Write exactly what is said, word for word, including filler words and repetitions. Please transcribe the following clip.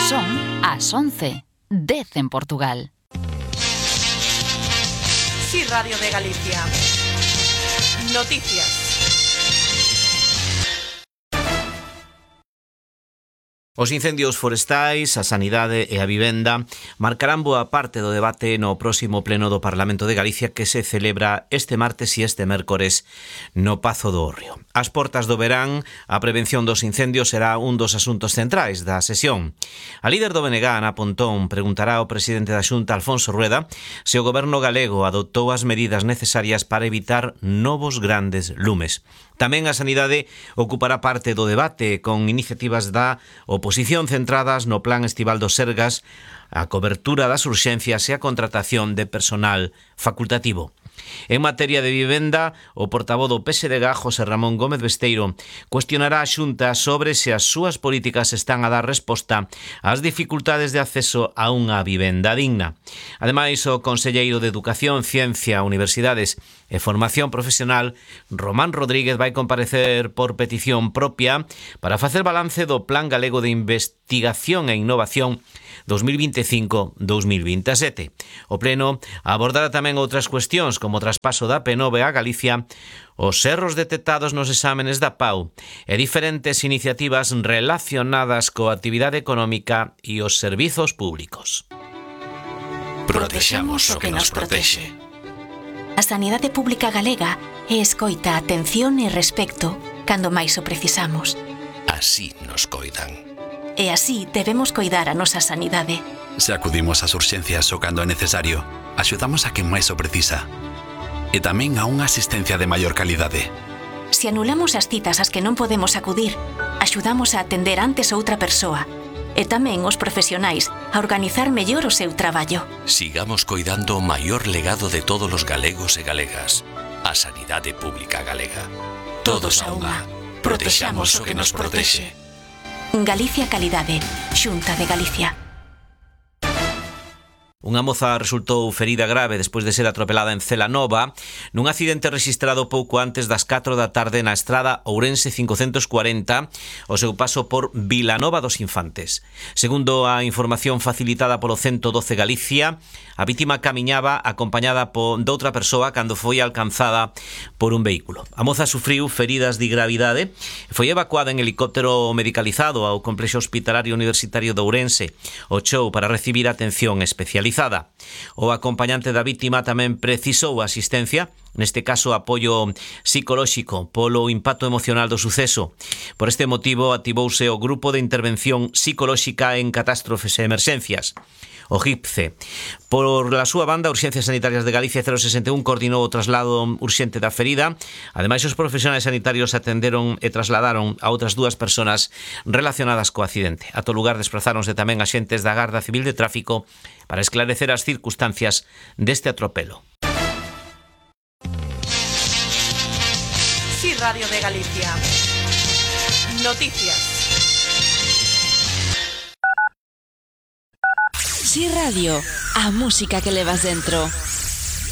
Son as once, dez en Portugal. Sí, Radio de Galicia. Noticias. Os incendios forestais, a sanidade e a vivenda marcarán boa parte do debate no próximo pleno do Parlamento de Galicia que se celebra este martes e este mércores no Pazo do Hórreo. Ás portas do verán, a prevención dos incendios será un dos asuntos centrais da sesión. A líder do B N G, Ana Pontón, preguntará ao presidente da Xunta, Alfonso Rueda, se o goberno galego adoptou as medidas necesarias para evitar novos grandes lumes. Tamén a sanidade ocupará parte do debate con iniciativas da oposición centradas no plan estival dos Sergas, a cobertura das urxencias e a contratación de personal facultativo. En materia de vivenda, o portavoz do P S D G, José Ramón Gómez Besteiro, cuestionará a Xunta sobre se as súas políticas están a dar resposta ás dificultades de acceso a unha vivenda digna. Ademais, o conselleiro de Educación, Ciencia, Universidades e Formación Profesional, Román Rodríguez, vai comparecer por petición propia para facer balance do Plan Galego de Investigación e Innovación dos mil veinticinco a dos mil veintisiete. O pleno abordará tamén outras cuestións como o traspaso da P nove a Galicia, os erros detectados nos exámenes da P A U e diferentes iniciativas relacionadas coa actividade económica e os servizos públicos. Protexamos o que nos protexe. A sanidade pública galega é escoita, atención e respecto cando máis o precisamos. Así nos coidan. E así debemos coidar a nosa sanidade. Se acudimos ás urxencias o cando é necesario, axudamos a quen máis o precisa. E tamén a unha asistencia de maior calidade. Se anulamos as citas ás que non podemos acudir, axudamos a atender antes outra persoa. E tamén os profesionais a organizar mellor o seu traballo. Sigamos coidando o maior legado de todos os galegos e galegas, a sanidade pública galega. Todos a unha. Protexamos o que nos protexe. Galicia Calidade, Xunta de Galicia. Unha moza resultou ferida grave despois de ser atropelada en Celanova nun accidente rexistrado pouco antes das catro da tarde na estrada Ourense cincocentos cuarenta, o seu paso por Vilanova dos Infantes. Segundo a información facilitada polo ciento doce Galicia, a vítima camiñaba acompañada por doutra persoa cando foi alcanzada por un vehículo. A moza sufriu feridas de gravidade e foi evacuada en helicóptero medicalizado ao complexo hospitalario universitario de Ourense, o Chou, para recibir atención especializada. O acompañante da vítima tamén precisou asistencia, neste caso apoio psicolóxico polo impacto emocional do suceso. Por este motivo activouse o Grupo de Intervención Psicolóxica en Catástrofes e Emerxencias, o G I P C. Por la súa banda, Urxencias Sanitarias de Galicia cero sesenta e un coordinou o traslado urxente da ferida. Ademais, os profesionais sanitarios atenderon e trasladaron a outras dúas persoas relacionadas co accidente. A todo lugar desprazáronse tamén axentes da Garda Civil de Tráfico para esclarecer as circunstancias deste atropelo. Sí, Radio de Galicia. Noticias. Sí Radio, a música que levas dentro.